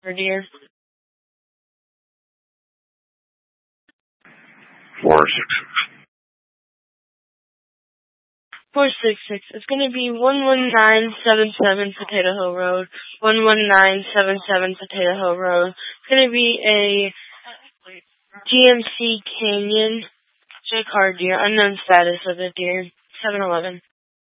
dear? 466. 466. It's going to be 11977 Potato Hill Road. 11977 Potato Hill Road. It's going to be a GMC Canyon J car, dear. Unknown status of the deer. 7-Eleven.